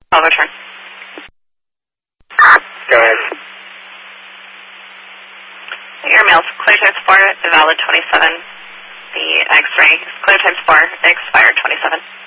I'll return. Go ahead. Your mail's clear times 4, valid 27. The X-ray, clear times 4, expired 27.